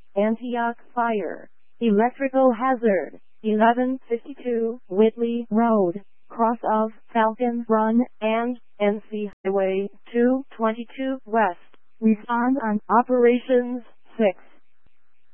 Antioch Fire. Electrical hazard. 1152 Whitley Road, cross of Falcon Run and NC Highway 222 West. Respond on Operations 6.